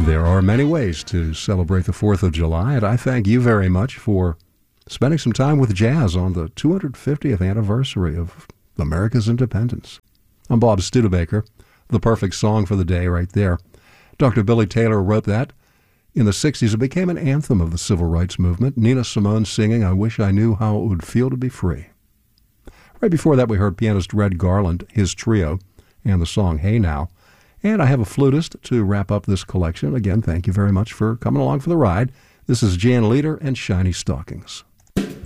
There are many ways to celebrate the 4th of July, and I thank you very much for spending some time with jazz on the 250th anniversary of America's independence. I'm Bob Studebaker. The perfect song for the day right there. Dr. Billy Taylor wrote that in the 60s. It became an anthem of the civil rights movement. Nina Simone singing, "I Wish I Knew How It Would Feel to Be Free." Right before that, we heard pianist Red Garland, his trio, and the song Hey Now. And I have a flutist to wrap up this collection. Again, thank you very much for coming along for the ride. This is Jan Leader and Shiny Stockings.